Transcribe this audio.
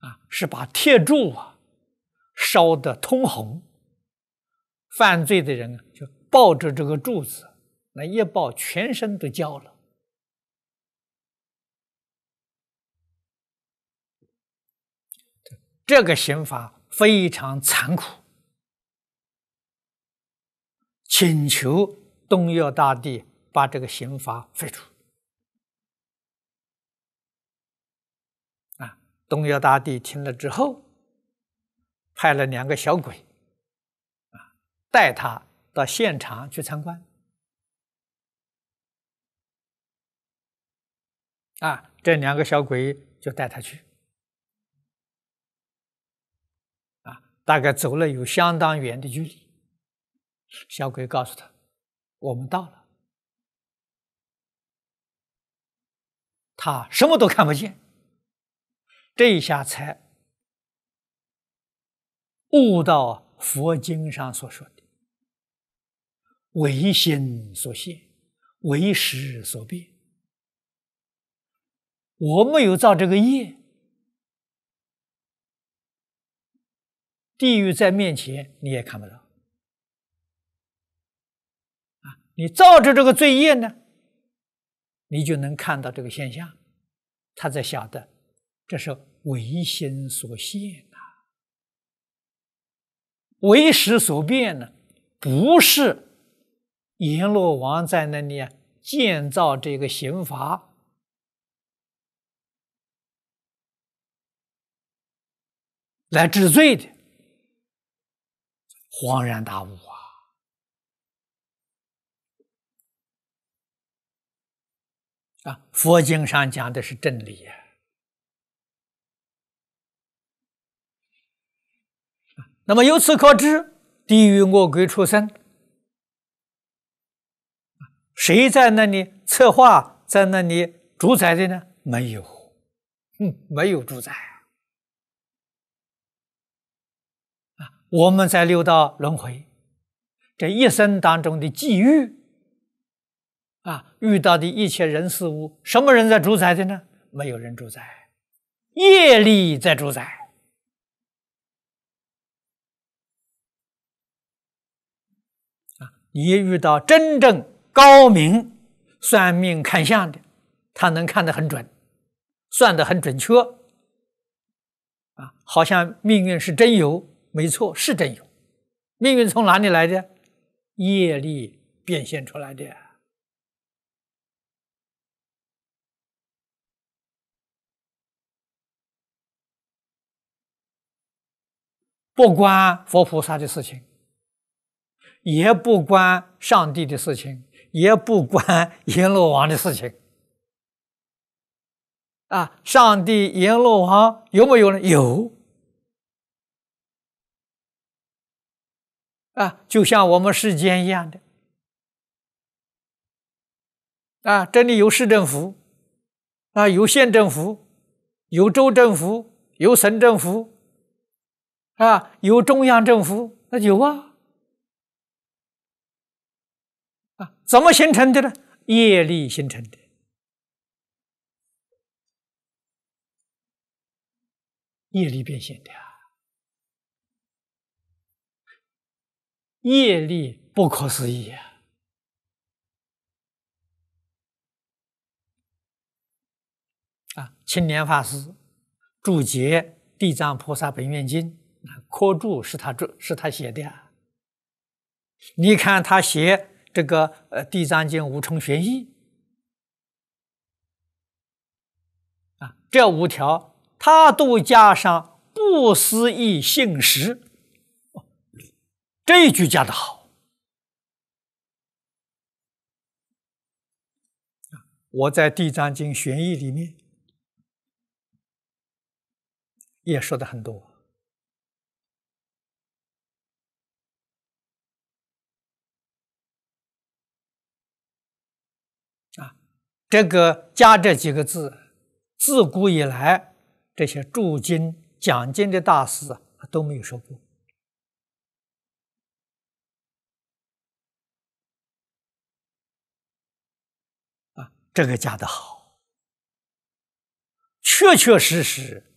是把铁柱烧得通红，犯罪的人就抱着这个柱子，那一抱全身都焦了。这个刑罚非常残酷，请求东岳大帝把这个刑罚废除。东岳大帝听了之后，派了2个小鬼带他到现场去参观。这2个小鬼就带他去。大概走了有相当远的距离，小鬼告诉他：“我们到了。”他什么都看不见，这一下才悟到佛经上所说的“唯心所现，唯识所变”。我没有造这个业，地狱在面前你也看不到。你造着这个罪业呢，你就能看到这个现象，他才晓得这是唯心所现唯识所变呢，不是阎罗王在那里建造这个刑罚，来治罪的。恍然大悟佛经上讲的是真理那么由此可知，地狱恶鬼畜生，谁在那里策划，在那里主宰的呢？没有，没有主宰。我们在六道轮回这一生当中的际遇遇到的一切人事物，什么人在主宰的呢？没有人主宰，业力在主宰。你遇到真正高明算命看相的，他能看得很准，算得很准确好像命运是真有，没错，是真有。命运从哪里来的？业力变现出来的。不关佛菩萨的事情，也不关上帝的事情，也不关阎罗王的事情上帝、阎罗王有没有呢？有就像我们世间一样的这里有市政府有县政府，有州政府，有省政府有中央政府，那有怎么形成的呢？业力形成的。业力变现的业力不可思议青莲法师注解《地藏菩萨本愿经》科注是他写的你看他写这个地藏经五重玄义这5条他都加上不思议信实，这一句加得好。我在地藏经玄义里面也说的很多这个加这几个字，自古以来这些注经讲经的大师都没有说过这个加得好，确确实实